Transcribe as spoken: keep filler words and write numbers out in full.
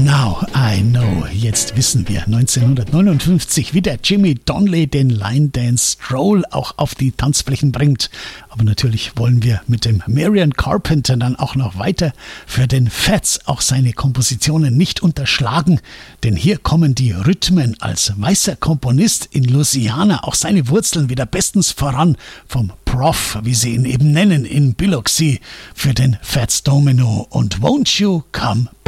Now I know, jetzt wissen wir, neunzehnhundertneunundfünfzig, wie der Jimmy Donley den Line Dance Stroll auch auf die Tanzflächen bringt. Aber natürlich wollen wir mit dem Marion Carpenter dann auch noch weiter für den Fats auch seine Kompositionen nicht unterschlagen, denn hier kommen die Rhythmen als weißer Komponist in Louisiana, auch seine Wurzeln wieder bestens voran, vom Prof, wie sie ihn eben nennen, in Biloxi für den Fats Domino und Won't You Come